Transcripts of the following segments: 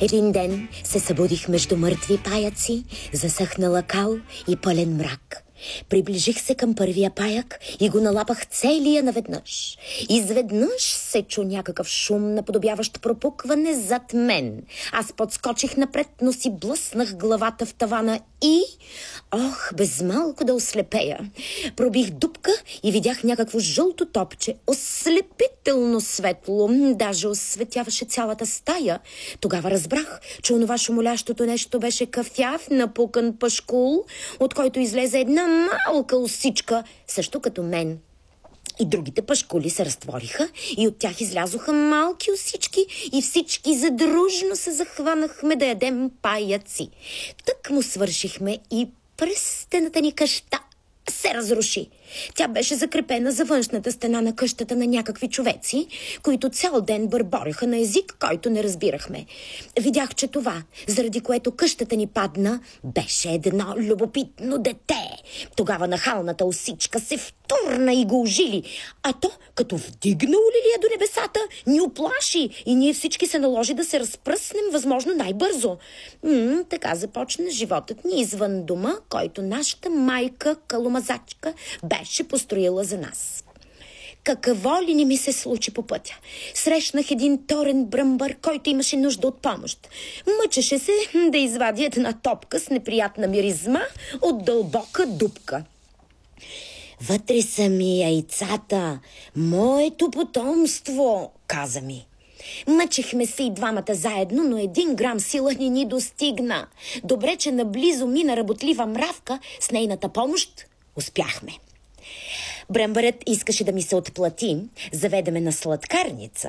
Един ден се събудих между мъртви паяци, засъхнала кал и пълен мрак. Приближих се към първия паяк и го налапах целия наведнъж. Изведнъж се чу някакъв шум, наподобяващ пропукване зад мен. Аз подскочих напред, но си блъснах главата в тавана и... без малко да ослепея. Пробих дупка и видях някакво жълто топче, ослепително светло, даже осветяваше цялата стая. Тогава разбрах, че онова шумолящото нещо беше кафяв напукан пашкул, от който излезе една малка усичка, също като мен. И другите пашкули се разтвориха и от тях излязоха малки усички и всички задружно се захванахме да ядем паяци. Тък му свършихме и пръстената ни къща се разруши. Тя беше закрепена за външната стена на къщата на някакви човеци, които цял ден бърбореха на език, който не разбирахме. Видях, че това, заради което къщата ни падна, беше едно любопитно дете. Тогава нахалната усичка се втурна и го ожили, а то, като вдигна улилия до небесата, ни уплаши и ние всички се наложи да се разпръснем възможно най-бързо. Така започна животът ни извън дома, който нашата майка, каломазачка, беше построила за нас. Какво ли не ми се случи по пътя? Срещнах един торен бръмбър, който имаше нужда от помощ. Мъчеше се да извади една топка с неприятна миризма от дълбока дупка. Вътре са ми яйцата, моето потомство, каза ми. Мъчихме се и двамата заедно, но 1 грам сила ни достигна. Добре, че наблизо мина работлива мравка, с нейната помощ успяхме. Бръмбърът искаше да ми се отплати. Заведеме на сладкарница.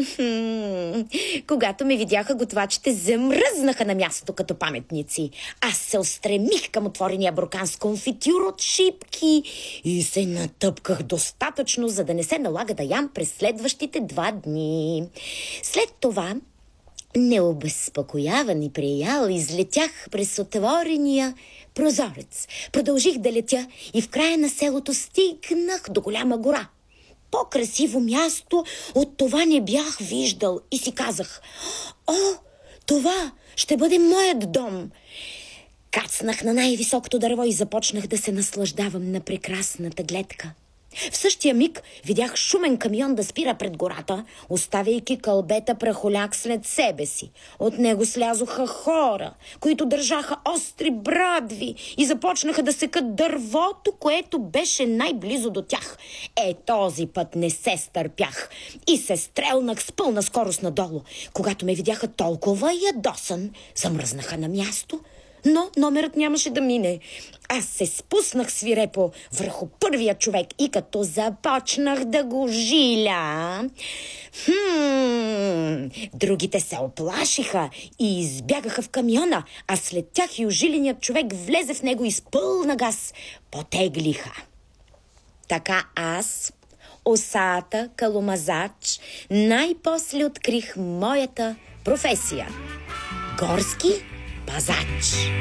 Когато ме видяха, готвачите замръзнаха на мястото като паметници. Аз се устремих към отворения буркан с конфитюр от шипки и се натъпках достатъчно, за да не се налага да ям през следващите 2 дни. След това, необезпокояван и приял, излетях през отворения прозорец. Продължих да летя и в края на селото стигнах до голяма гора. По-красиво място от това не бях виждал и си казах: това ще бъде моят дом. Кацнах на най-високото дърво и започнах да се наслаждавам на прекрасната гледка. В същия миг видях шумен камион да спира пред гората, оставяйки кълбета прахоляк след себе си. От него слязоха хора, които държаха остри брадви и започнаха да секат дървото, което беше най-близо до тях. Този път не се стърпях и се стрелнах с пълна скорост надолу. Когато ме видяха толкова ядосан, замръзнаха на място, но номерът нямаше да мине. Аз се спуснах свирепо върху първия човек и като започнах да го жиля... Другите се оплашиха и избягаха в камиона, а след тях и ожиленият човек влезе в него и с пълна газ потеглиха. Така аз, усата каломазач, най-после открих моята професия – горски пазач.